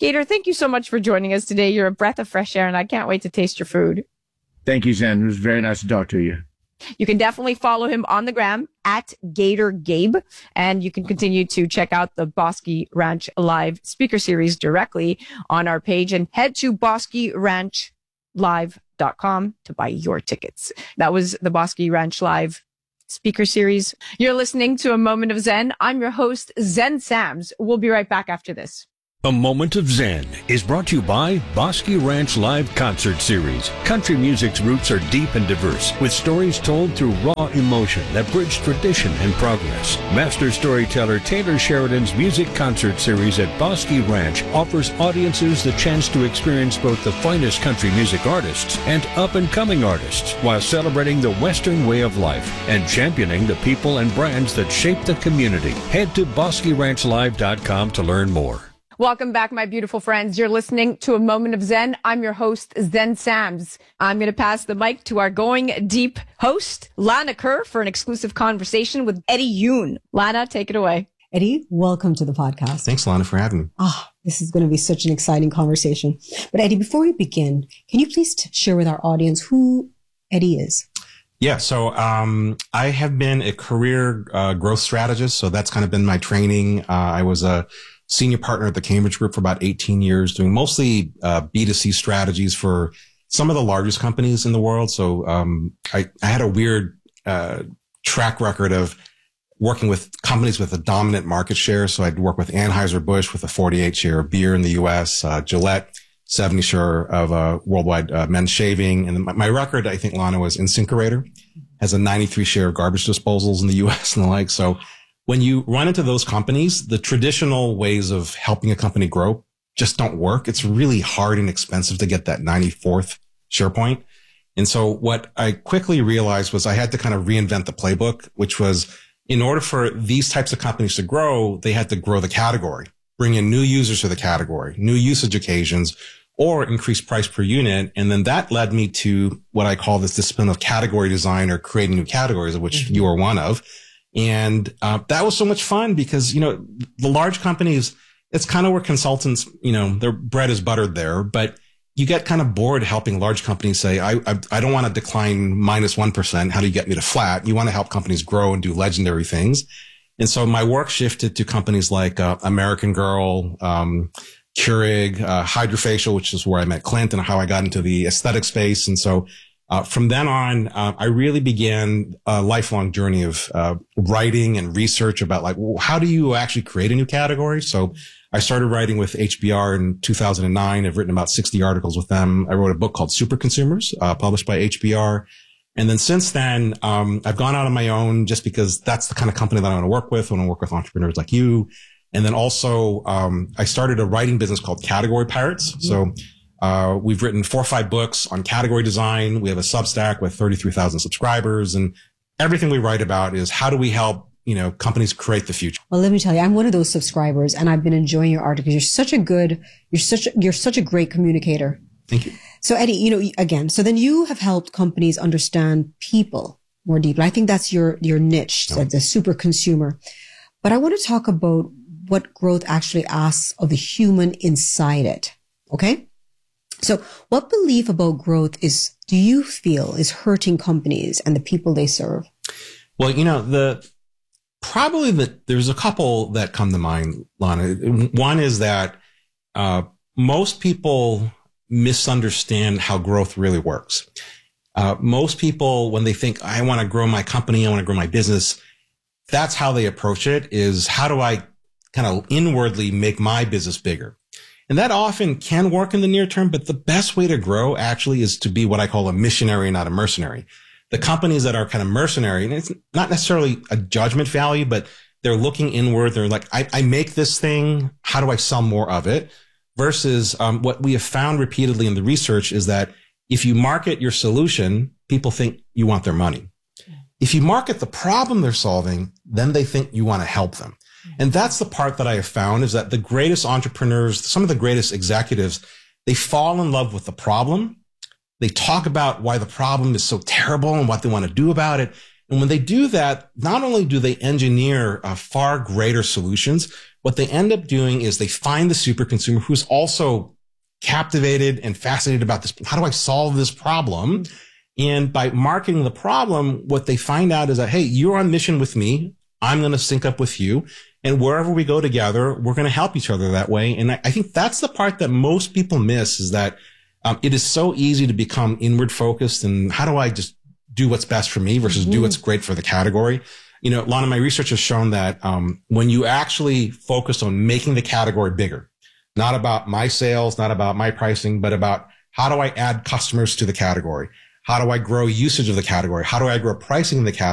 [SPEAKER 11] Gator, thank you so much for joining us today. You're a breath of fresh air, and I can't wait to taste your food.
[SPEAKER 17] Thank you, Zen. It was very nice to talk to you.
[SPEAKER 11] You can definitely follow him on the gram at Gator Gabe, and you can continue to check out the Bosque Ranch Live speaker series directly on our page, and head to bosque ranch live dot com to buy your tickets. That was the Bosque Ranch Live speaker series. You're listening to A Moment of Zen. I'm your host, Zen Sams. We'll be right back after this.
[SPEAKER 10] A Moment of Zen is brought to you by Bosque Ranch Live Concert Series. Country music's roots are deep and diverse, with stories told through raw emotion that bridge tradition and progress. Master storyteller Taylor Sheridan's Music Concert Series at Bosque Ranch offers audiences the chance to experience both the finest country music artists and up-and-coming artists, while celebrating the Western way of life and championing the people and brands that shape the community. Head to bosque ranch live dot com to learn more.
[SPEAKER 11] Welcome back, my beautiful friends. You're listening to A Moment of Zen. I'm your host, Zen Sams. I'm going to pass the mic to our Going Deep host, Lana Kerr, for an exclusive conversation with Eddie Yoon. Lana, take it away.
[SPEAKER 18] Eddie, welcome to the podcast.
[SPEAKER 19] Thanks, Lana, for having me.
[SPEAKER 18] Ah, oh, this is going to be such an exciting conversation. But Eddie, before we begin, can you please t- share with our audience who Eddie is?
[SPEAKER 19] Yeah, so um, I have been a career uh, growth strategist. So that's kind of been my training. Uh, I was a senior partner at the Cambridge Group for about eighteen years, doing mostly uh, B two C strategies for some of the largest companies in the world. So um, I, I had a weird uh, track record of working with companies with a dominant market share. So I'd work with Anheuser-Busch with a forty-eight share of beer in the U S, uh, Gillette, seventy share of uh, worldwide uh, men's shaving. And my, my record, I think, Lana, was InSinkErator, has a ninety-three share of garbage disposals in the U S and the like. So when you run into those companies, the traditional ways of helping a company grow just don't work. It's really hard and expensive to get that ninety-fourth share point. And so what I quickly realized was I had to kind of reinvent the playbook, which was in order for these types of companies to grow, they had to grow the category, bring in new users to the category, new usage occasions, or increase price per unit. And then that led me to what I call this discipline of category design, or creating new categories, of which mm-hmm. you are one of. And uh, that was so much fun because, you know, the large companies, it's kind of where consultants, you know, their bread is buttered there, but you get kind of bored helping large companies say, I, I, I don't want to decline minus one percent. How do you get me to flat? You want to help companies grow and do legendary things. And so my work shifted to companies like uh, American Girl, um, Keurig, uh, Hydrofacial, which is where I met Clint and how I got into the aesthetic space. And so Uh, from then on, uh, I really began a lifelong journey of uh, writing and research about like, well, how do you actually create a new category? So I started writing with H B R in two thousand nine. I've written about sixty articles with them. I wrote a book called Super Consumers, uh, published by H B R. And then since then, um, I've gone out on my own just because that's the kind of company that I want to work with. I want to work with entrepreneurs like you. And then also, um, I started a writing business called Category Pirates. Mm-hmm. So Uh, we've written four or five books on category design. We have a Substack with thirty-three thousand subscribers, and everything we write about is how do we help, you know, companies create the future.
[SPEAKER 18] Well, let me tell you, I'm one of those subscribers, and I've been enjoying your articles. You're such a good, you're such, a, you're such a great communicator.
[SPEAKER 19] Thank you.
[SPEAKER 18] So Eddie, you know, again, so then you have helped companies understand people more deeply. I think that's your, your niche, no. the super consumer. But I want to talk about what growth actually asks of the human inside it. Okay? So what belief about growth is, do you feel is hurting companies and the people they serve?
[SPEAKER 19] Well, you know, the, probably the, there's a couple that come to mind, Lana. One is that, uh, most people misunderstand how growth really works. Uh, most people, when they think, I want to grow my company, I want to grow my business, that's how they approach it, is how do I kind of inwardly make my business bigger? And that often can work in the near term, but the best way to grow actually is to be what I call a missionary, not a mercenary. The companies that are kind of mercenary, and it's not necessarily a judgment value, but they're looking inward. They're like, I, I make this thing. How do I sell more of it? Versus um, what we have found repeatedly in the research is that if you market your solution, people think you want their money. If you market the problem they're solving, then they think you want to help them. And that's the part that I have found, is that the greatest entrepreneurs, some of the greatest executives, they fall in love with the problem. They talk about why the problem is so terrible and what they want to do about it. And when they do that, not only do they engineer uh, far greater solutions, what they end up doing is they find the super consumer who's also captivated and fascinated about this. How do I solve this problem? And by marketing the problem, what they find out is that, hey, you're on mission with me. I'm going to sync up with you. And wherever we go together, we're going to help each other that way. And I, I think that's the part that most people miss, is that um, it is so easy to become inward focused. And how do I just do what's best for me versus mm-hmm. do what's great for the category? You know, a lot of my research has shown that um, when you actually focus on making the category bigger, not about my sales, not about my pricing, but about how do I add customers to the category? How do I grow usage of the category? How do I grow pricing in the category?